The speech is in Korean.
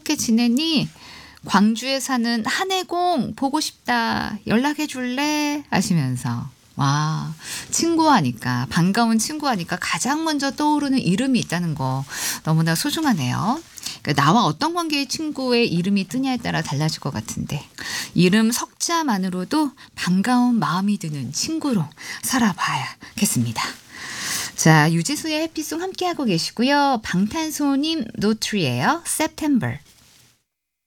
어떻게 지내니? 광주에 사는 한혜공 보고 싶다. 연락해 줄래? 하시면서. 와, 친구하니까, 반가운 친구하니까 가장 먼저 떠오르는 이름이 있다는 거 너무나 소중하네요. 그러니까 나와 어떤 관계의 친구의 이름이 뜨냐에 따라 달라질 것 같은데, 이름 석자만으로도 반가운 마음이 드는 친구로 살아봐야겠습니다. 자, 유지수의 해피송 함께하고 계시고요. 방탄소님 노트리예요. September.